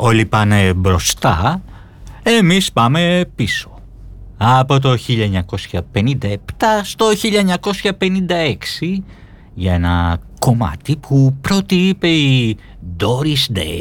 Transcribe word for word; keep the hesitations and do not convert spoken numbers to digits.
όλοι πάνε μπροστά, εμείς πάμε πίσω. Από το χίλια εννιακόσια πενήντα επτά στο χίλια εννιακόσια πενήντα έξι για ένα κομμάτι που πρώτη είπε η Doris Day.